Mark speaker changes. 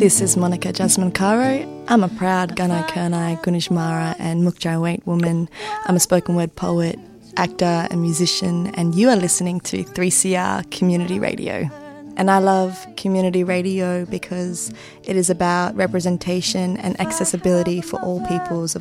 Speaker 1: This is Monica Jasmine Caro. I'm a proud Gunai Kurnai, Gunishmara and Mukjai Wait woman. I'm a spoken word poet, actor and musician, and you are listening to 3CR Community Radio. And I love community radio because it is about representation and accessibility for all peoples of